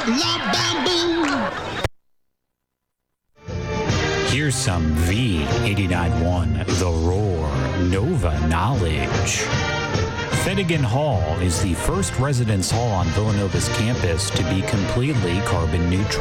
La bamboo. Here's some V89.1 The Roar Nova knowledge. Fettigan Hall is the first residence hall on Villanova's campus to be completely carbon neutral.